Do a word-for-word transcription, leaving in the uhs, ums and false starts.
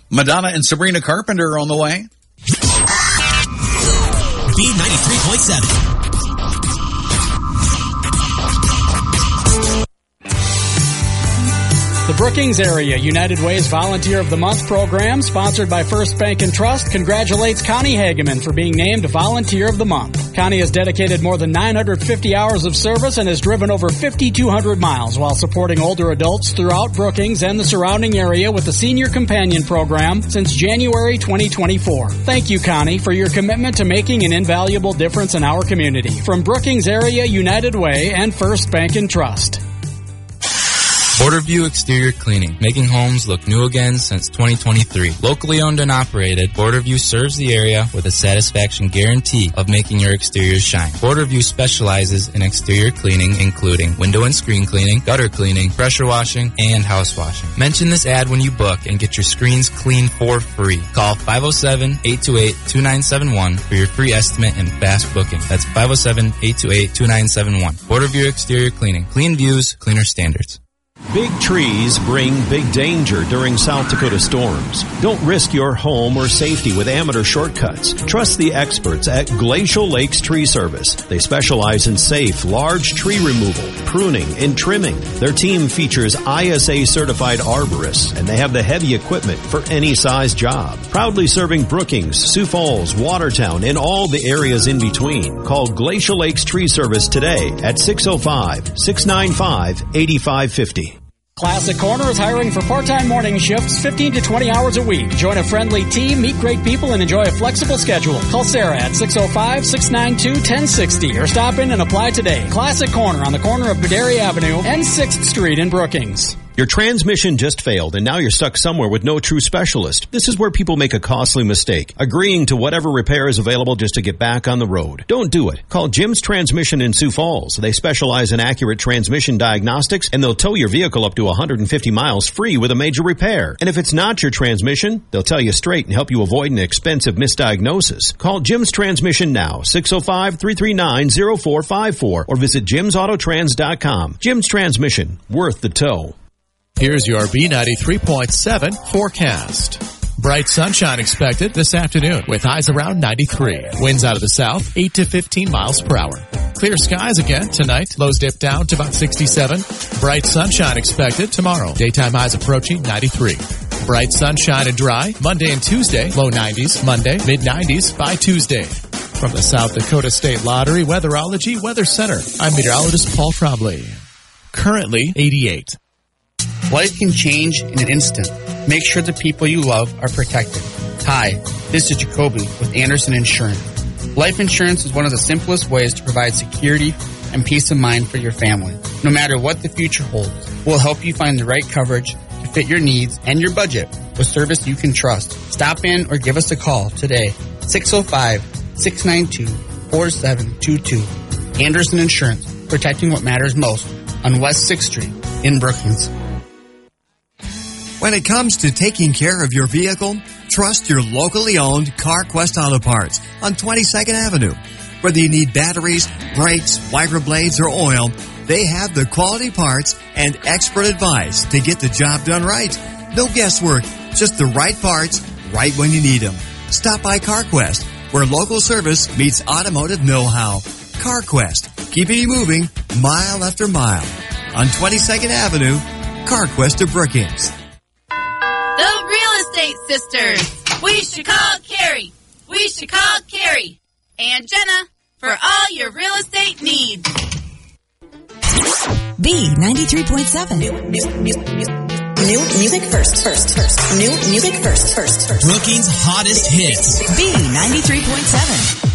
Madonna and Sabrina Carpenter are on the way. B ninety-three point seven. The Brookings Area United Way's Volunteer of the Month program, sponsored by First Bank and Trust, congratulates Connie Hageman for being named Volunteer of the Month. Connie has dedicated more than nine hundred fifty hours of service and has driven over five thousand two hundred miles while supporting older adults throughout Brookings and the surrounding area with the Senior Companion Program since January twenty twenty-four. Thank you, Connie, for your commitment to making an invaluable difference in our community. From Brookings Area United Way and First Bank and Trust. Borderview Exterior Cleaning, making homes look new again since twenty twenty-three. Locally owned and operated, Borderview serves the area with a satisfaction guarantee of making your exteriors shine. Borderview specializes in exterior cleaning, including window and screen cleaning, gutter cleaning, pressure washing, and house washing. Mention this ad when you book and get your screens cleaned for free. Call five oh seven, eight two eight, two nine seven one for your free estimate and fast booking. That's five oh seven, eight two eight, two nine seven one. Borderview Exterior Cleaning. Clean views, cleaner standards. Big trees bring big danger during South Dakota storms. Don't risk your home or safety with amateur shortcuts. Trust the experts at Glacial Lakes Tree Service. They specialize in safe, large tree removal, pruning, and trimming. Their team features I S A certified arborists, and they have the heavy equipment for any size job. Proudly serving Brookings, Sioux Falls, Watertown, and all the areas in between. Call Glacial Lakes Tree Service today at six oh five, six nine five, eight five five oh. Classic Corner is hiring for part-time morning shifts, fifteen to twenty hours a week. Join a friendly team, meet great people, and enjoy a flexible schedule. Call Sarah at six oh five, six nine two, one oh six oh or stop in and apply today. Classic Corner on the corner of Bedary Avenue and sixth Street in Brookings. Your transmission just failed and now you're stuck somewhere with no true specialist. This is where people make a costly mistake, agreeing to whatever repair is available just to get back on the road. Don't do it. Call Jim's Transmission in Sioux Falls. They specialize in accurate transmission diagnostics and they'll tow your vehicle up to one hundred fifty miles free with a major repair. And if it's not your transmission, they'll tell you straight and help you avoid an expensive misdiagnosis. Call Jim's Transmission now, six oh five, three three nine, oh four five four or visit jims autotrans dot com. Jim's Transmission, worth the tow. Here's your B ninety-three point seven forecast. Bright sunshine expected this afternoon with highs around ninety-three. Winds out of the south, eight to fifteen miles per hour. Clear skies again tonight. Lows dip down to about sixty-seven. Bright sunshine expected tomorrow. Daytime highs approaching ninety-three. Bright sunshine and dry Monday and Tuesday. Low nineties. Monday, mid nineties by Tuesday. From the South Dakota State Lottery Weatherology Weather Center, I'm meteorologist Paul Trombley. Currently eighty-eight. Life can change in an instant. Make sure the people you love are protected. Hi, this is Jacoby with Anderson Insurance. Life insurance is one of the simplest ways to provide security and peace of mind for your family. No matter what the future holds, we'll help you find the right coverage to fit your needs and your budget with service you can trust. Stop in or give us a call today. six oh five, six nine two, four seven two two. Anderson Insurance, protecting what matters most on West sixth Street in Brookings. When it comes to taking care of your vehicle, trust your locally owned CarQuest Auto Parts on twenty-second Avenue. Whether you need batteries, brakes, wiper blades, or oil, they have the quality parts and expert advice to get the job done right. No guesswork, just the right parts, right when you need them. Stop by CarQuest, where local service meets automotive know-how. CarQuest, keeping you moving mile after mile. On twenty-second Avenue, CarQuest of Brookings. The Real Estate Sisters. We should call Carrie. We should call Carrie and Jenna for all your real estate needs. B ninety-three point seven. New, new, new, new, new music first, first, first. New music first, first, first. Brookings' hottest hits. B ninety-three point seven.